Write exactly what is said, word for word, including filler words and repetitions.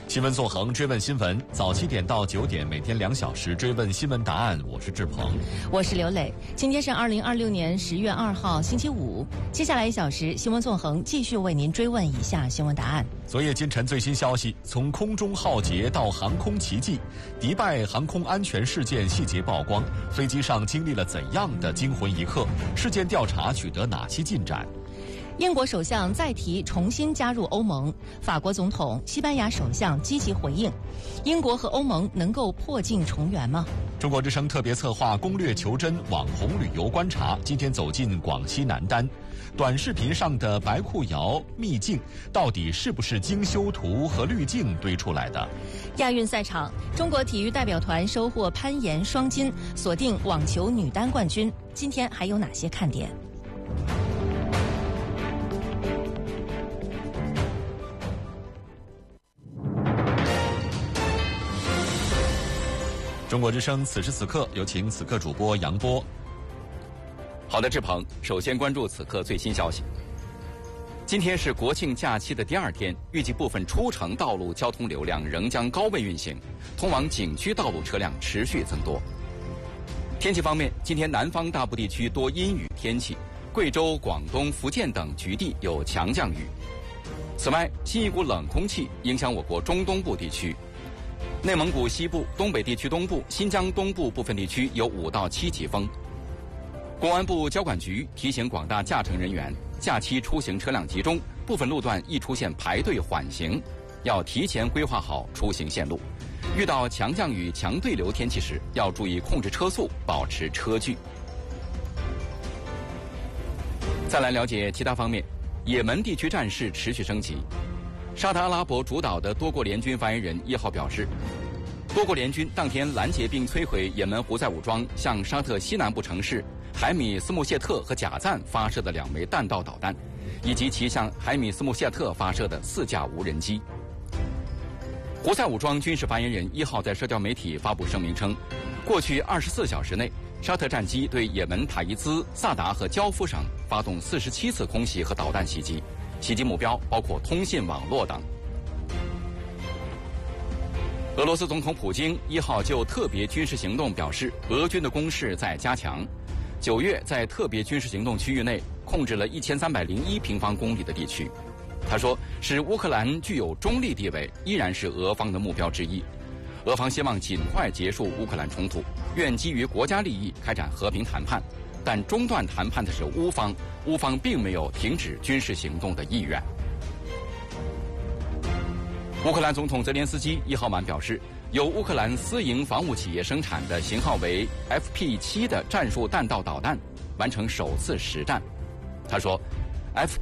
新闻纵横，追问新闻，早七点到九点，每天两小时追问新闻答案。我是志鹏， 我是刘磊。今天是二零二六年十月二号，星期五。接下来一小时，新闻纵横继续为您追问以下新闻答案。 昨夜今晨最新消息，从空中浩劫到航空奇迹，迪拜航空安全事件细节曝光，飞机上经历了怎样的惊魂一刻？事件调查取得哪些进展？ 英国首相再提重新加入欧盟，法国总统、西班牙首相积极回应，英国和欧盟能够破镜重圆吗？ 中国之声特别策划攻略求真网红旅游观察，今天走进广西南丹，短视频上的白裤摇秘境到底是不是精修图和滤镜堆出来的？ 亚运赛场，中国体育代表团收获攀岩双金，锁定网球女单冠军。今天还有哪些看点？ 中国之声此时此刻，有请此刻主播杨波。 好的，志鹏，首先关注此刻最新消息。今天是国庆假期的第二天，预计部分出城道路交通流量仍将高位运行，通往景区道路车辆持续增多。天气方面，今天南方大部地区多阴雨天气，贵州、广东、福建等局地有强降雨。此外，新一股冷空气影响我国中东部地区。内蒙古西部、东北地区东部、新疆东部部分地区有五到七级风。公安部交管局提醒广大驾乘人员，假期出行车辆集中，部分路段易出现排队缓行，要提前规划好出行线路。遇到强降雨、强对流天气时，要注意控制车速，保持车距。再来了解其他方面，也门地区战事持续升级。沙特阿拉伯主导的多国联军发言人一号表示，多国联军当天拦截并摧毁也门胡塞武装向沙特西南部城市海米斯穆谢特和贾赞发射的两枚弹道导弹，以及其向海米斯穆谢特发射的四架无人机。胡塞武装军事发言人一号在社交媒体发布声明称，过去二十四小时内，沙特战机对也门塔伊兹、萨达和焦夫省发动四十七次空袭和导弹袭击。袭击目标包括通信网络等。俄罗斯总统普京一号就特别军事行动表示，俄军的攻势在加强。九月在特别军事行动区域内控制了一千三百零一平方公里的地区。他说，使乌克兰具有中立地位依然是俄方的目标之一。俄方希望尽快结束乌克兰冲突，愿基于国家利益开展和平谈判。但中断谈判的是乌方，乌方并没有停止军事行动的意愿。乌克兰总统泽连斯基一号晚表示，由乌克兰私营防务企业生产的型号为 F P 七 的战术弹道导弹完成首次实战。他说 ，F